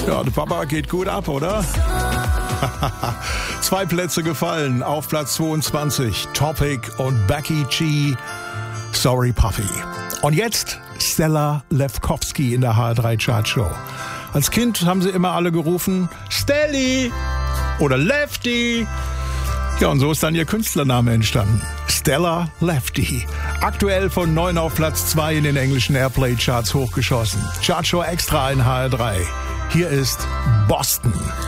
Ja, der Papa geht gut ab, oder? 2 Plätze gefallen. Auf Platz 22 Topic und Becky G. Sorry Puffy. Und jetzt Stella Lefkowski in der HR3 Chartshow. Als Kind haben sie immer alle gerufen, Stelly oder Lefty. Ja, und so ist dann ihr Künstlername entstanden. Stella Lefty. Aktuell von 9 auf Platz 2 in den englischen Airplay-Charts hochgeschossen. Chartshow extra in HR3. Hier ist Boston.